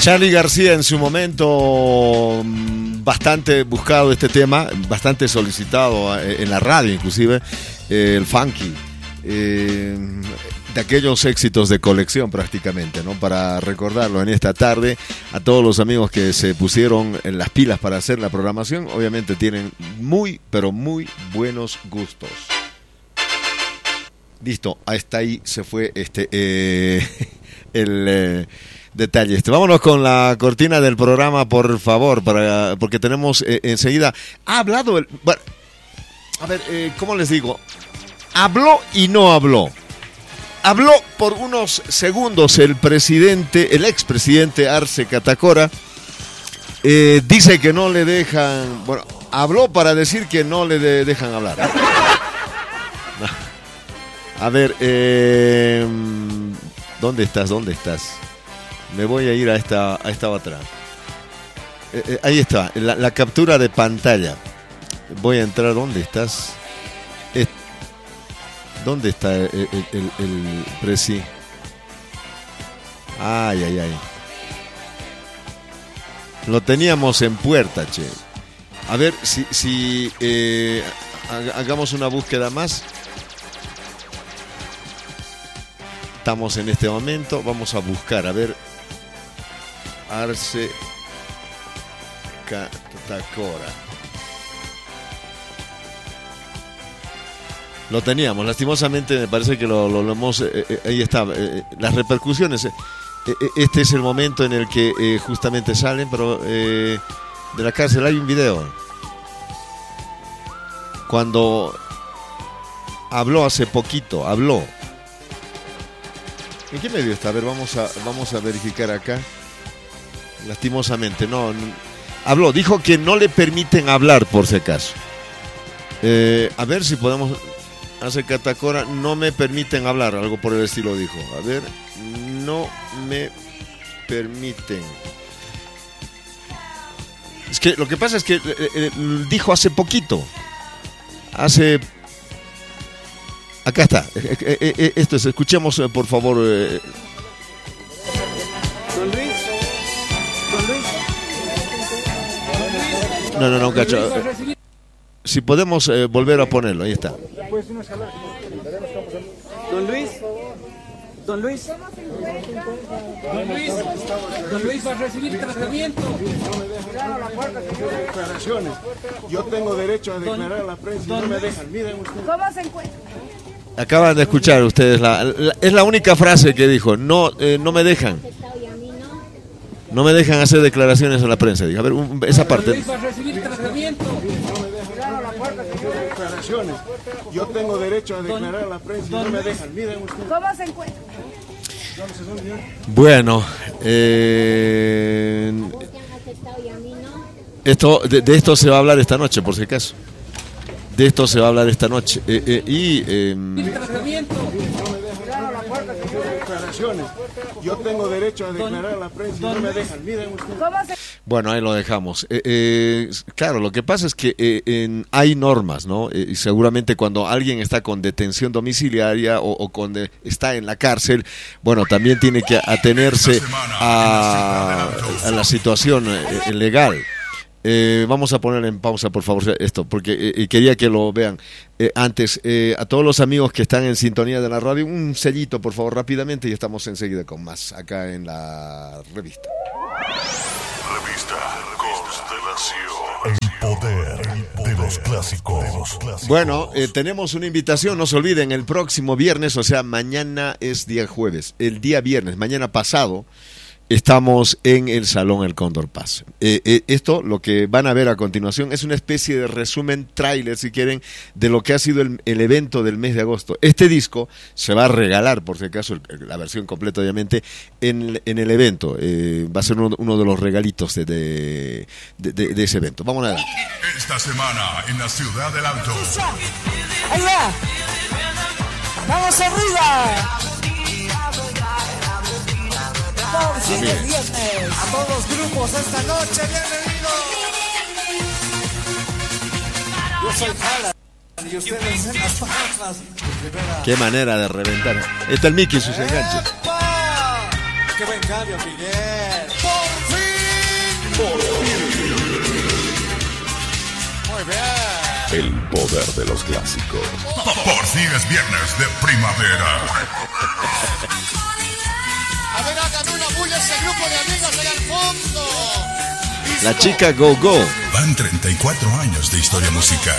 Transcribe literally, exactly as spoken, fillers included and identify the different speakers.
Speaker 1: Charly García en su momento bastante buscado este tema, bastante solicitado en la radio inclusive, eh, el funky, eh, de aquellos éxitos de colección prácticamente, ¿no? Para recordarlo en esta tarde a todos los amigos que se pusieron en las pilas para hacer la programación, obviamente tienen muy, pero muy buenos gustos. Listo, hasta ahí se fue este eh, el eh, detalle. Este. Vámonos con la cortina del programa, por favor, para porque tenemos eh, enseguida. Ha hablado el. Bueno, a ver, eh, ¿cómo les digo? Habló y no habló. Habló por unos segundos el presidente, el expresidente Arce Catacora. Eh, dice que no le dejan. Bueno, habló para decir que no le de, dejan hablar. No. A ver, eh, ¿dónde estás? ¿Dónde estás? Me voy a ir a esta, a esta otra. Eh, eh, ahí está, la, la captura de pantalla. Voy a entrar, ¿dónde estás? Eh, ¿Dónde está el, el, el, el presi? Ay, ay, ay. Lo teníamos en puerta, che. A ver si, si eh, hagamos una búsqueda más. Estamos en este momento, vamos a buscar, a ver, Arce Catacora. Lo teníamos, lastimosamente me parece que lo, lo, lo hemos, eh, eh, ahí está, eh, las repercusiones, eh, eh, este es el momento en el que eh, justamente salen, pero eh, de la cárcel hay un video. Cuando habló hace poquito, habló. ¿En qué medio está? A ver, vamos a, vamos a verificar acá. Lastimosamente, no, no. Habló, dijo que no le permiten hablar, por si acaso. Eh, a ver si podemos. Hace Catacora, no me permiten hablar, algo por el estilo dijo. A ver, no me permiten. Es que lo que pasa es que eh, eh, dijo hace poquito. Hace. Acá está, esto es, escuchemos por favor. Eh.
Speaker 2: Don Luis, Don Luis.
Speaker 1: No, no, no, cacho. Si podemos eh, volver a ponerlo, ahí está.
Speaker 2: Don Luis, Don Luis, Don Luis, Don Luis va a recibir tratamiento.
Speaker 3: Declaraciones. Yo tengo derecho a declarar a la prensa y no me dejan. Miren ustedes.
Speaker 4: ¿Cómo se encuentra?
Speaker 1: Acaban de escuchar ustedes, la, la, es la única frase que dijo, no eh, no me dejan. No me dejan hacer declaraciones a la prensa. Dijo, a ver, un, esa parte.
Speaker 2: Luis va a recibir tratamiento.
Speaker 3: Declaraciones. Yo tengo derecho a declarar a la prensa y no me dejan. Miren ustedes.
Speaker 4: ¿Cómo se encuentra?
Speaker 1: Bueno, eh, esto de, de esto se va a hablar esta noche, por si acaso. De esto se va a hablar esta noche. Eh, eh, y eh,
Speaker 3: declaraciones. Yo tengo derecho a declarar a la prensa y no me dejan. Miren ustedes.
Speaker 1: Bueno, ahí lo dejamos. Eh, eh, claro, lo que pasa es que eh, en, hay normas, ¿no? Eh, y seguramente cuando alguien está con detención domiciliaria o, o cuando está en la cárcel, bueno, también tiene que atenerse a, a la situación eh, legal. Eh, vamos a poner en pausa, por favor, esto, porque eh, quería que lo vean. Eh, antes, eh, a todos los amigos que están en sintonía de la radio, un sellito, por favor, rápidamente, y estamos enseguida con más acá en la revista.
Speaker 5: Revista Constelación. El poder de los clásicos.
Speaker 1: Bueno, eh, tenemos una invitación, no se olviden, el próximo viernes, o sea, mañana es día jueves, el día viernes, mañana pasado, estamos en el Salón El Cóndor Paz. Eh, eh, esto, lo que van a ver a continuación, es una especie de resumen tráiler, si quieren, de lo que ha sido el, el evento del mes de agosto. Este disco se va a regalar, por si acaso, el, la versión completa, obviamente, en, en el evento. Eh, va a ser uno, uno de los regalitos de, de, de, de, de ese evento. Vamos a ver.
Speaker 5: Esta semana en la Ciudad del Alto.
Speaker 4: ¡Ahí va! ¡Vamos arriba!
Speaker 1: Ah, miren.
Speaker 2: A todos los grupos esta noche, bienvenidos. Yo soy Jala y ustedes en las palmas.
Speaker 1: Qué manera de reventar. Está el Mickey y sus enganches.
Speaker 6: qué buen cambio, Miguel. Por fin. Por fin. Muy bien.
Speaker 5: El poder de los clásicos. Por fin es viernes de primavera.
Speaker 6: A ver, hágame una bulla ese grupo de amigos en el fondo.
Speaker 1: La chica Go Go.
Speaker 5: Van treinta y cuatro años de historia musical.